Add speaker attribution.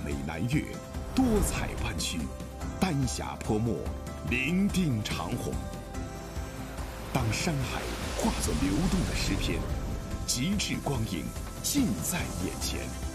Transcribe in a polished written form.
Speaker 1: 美南岳，多彩湾区，丹霞泼墨，伶仃长虹。当山海化作流动的诗篇，极致光影尽在眼前。